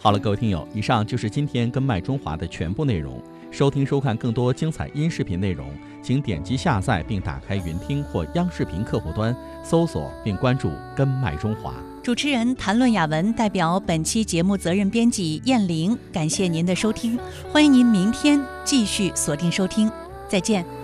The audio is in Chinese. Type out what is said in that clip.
好了，各位听友，以上就是今天跟麦中华的全部内容。收听收看更多精彩音视频内容，请点击下载并打开云听或央视频客户端，搜索并关注跟麦中华。 主持人谭论雅文代表本期节目责任编辑燕玲，感谢您的收听，欢迎您明天继续锁定收听，再见。